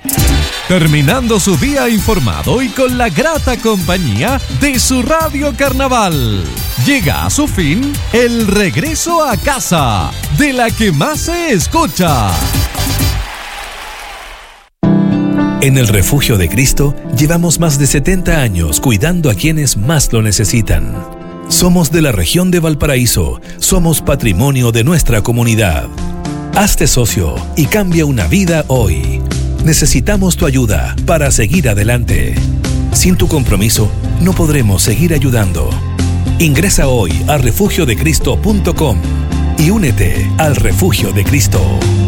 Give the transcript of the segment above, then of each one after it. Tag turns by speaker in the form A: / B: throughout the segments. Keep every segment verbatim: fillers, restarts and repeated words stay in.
A: Terminando su día informado y con la grata compañía de su Radio Carnaval. Llega a su fin el regreso a casa, de la que más se escucha.
B: En el Refugio de Cristo llevamos más de setenta años cuidando a quienes más lo necesitan. Somos de la región de Valparaíso, somos patrimonio de nuestra comunidad. Hazte socio y cambia una vida hoy. Necesitamos tu ayuda para seguir adelante. Sin tu compromiso, no podremos seguir ayudando. Ingresa hoy a refugio de cristo punto com y únete al Refugio de Cristo.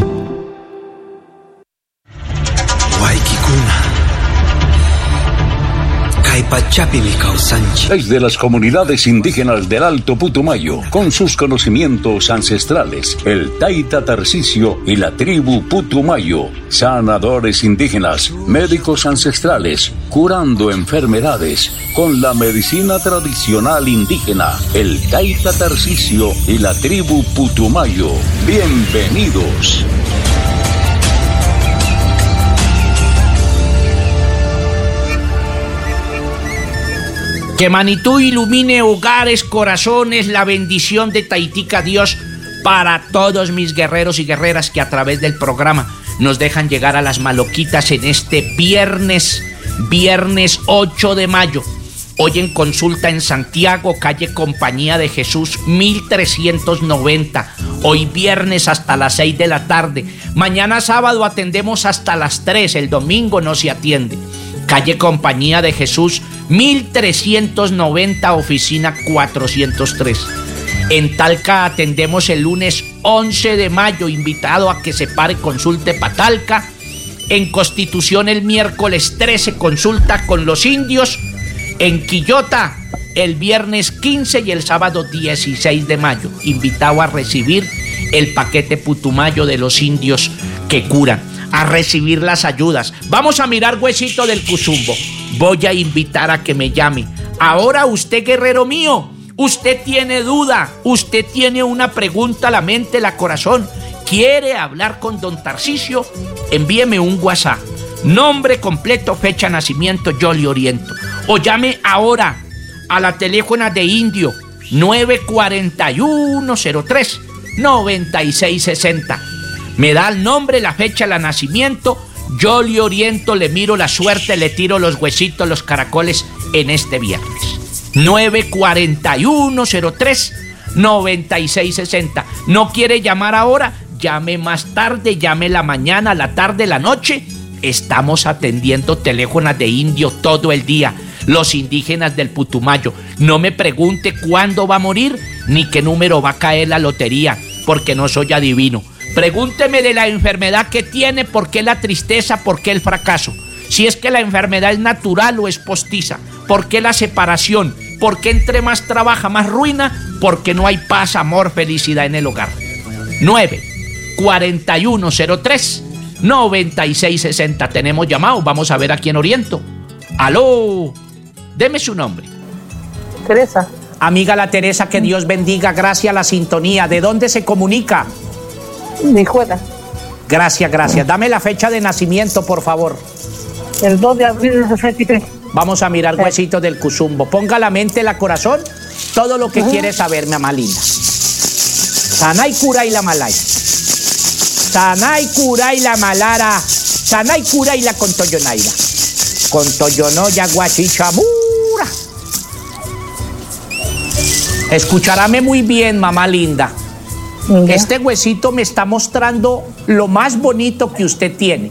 C: Desde las comunidades indígenas del Alto Putumayo, con sus conocimientos ancestrales, el Taita Tarcisio y la tribu Putumayo, sanadores indígenas, médicos ancestrales, curando enfermedades con la medicina tradicional indígena, el Taita Tarcisio y la tribu Putumayo. Bienvenidos.
D: Que Manitú ilumine hogares, corazones, la bendición de Taitica Dios para todos mis guerreros y guerreras que a través del programa nos dejan llegar a las Maloquitas en este viernes, viernes ocho de mayo. Hoy en consulta en Santiago, calle Compañía de Jesús, mil trescientos noventa. Hoy viernes hasta las seis de la tarde. Mañana sábado atendemos hasta las tres, el domingo no se atiende. Calle Compañía de Jesús, mil trescientos noventa, oficina cuatrocientos tres. En Talca atendemos el lunes once de mayo, invitado a que se pare consulte pa' Talca. En Constitución el miércoles trece, consulta con los indios. En Quillota el viernes quince y el sábado dieciséis de mayo, invitado a recibir el paquete Putumayo de los indios que curan, a recibir las ayudas. Vamos a mirar Huesito del Cuzumbo. Voy a invitar a que me llame. Ahora usted, guerrero mío, usted tiene duda, usted tiene una pregunta a la mente, la corazón, quiere hablar con don Tarcisio, envíeme un WhatsApp. Nombre completo, fecha de nacimiento, yo le oriento. O llame ahora a la teléfono de Indio nueve cuatro uno cero tres nueve seis seis cero. Me da el nombre, la fecha de nacimiento, yo le oriento, le miro la suerte, le tiro los huesitos, los caracoles en este viernes. nueve cuatro uno cero tres nueve seis seis cero. ¿No quiere llamar ahora? Llame más tarde, llame la mañana, la tarde, la noche. Estamos atendiendo teléfonos de Indio todo el día. Los indígenas del Putumayo. No me pregunte cuándo va a morir ni qué número va a caer la lotería, porque no soy adivino. Pregúnteme de la enfermedad que tiene, por qué la tristeza, por qué el fracaso. Si es que la enfermedad es natural o es postiza. ¿Por qué la separación? ¿Por qué entre más trabaja más ruina? Porque no hay paz, amor, felicidad en el hogar. nueve cuatro uno cero tres nueve seis seis cero. Tenemos llamado, vamos a ver a quién oriento. Aló, deme su nombre.
E: Teresa.
D: Amiga la Teresa, que Dios bendiga, gracias a la sintonía. ¿De dónde se comunica?
E: De Hijuela.
D: Gracias, gracias. Dame la fecha de nacimiento, por favor.
E: El dos de abril del sesenta y tres.
D: Vamos a mirar Huesitos del Cuzumbo. Ponga la mente, la corazón, todo lo que uh-huh. quiere saber, mamá linda. Sanay cura y la malay. Sanay cura y la malara. Sanay cura y la contoyonaira. Contoyonoya guachichamura. Escucharáme muy bien, mamá linda. ¿Ya? Este huesito me está mostrando lo más bonito que usted tiene.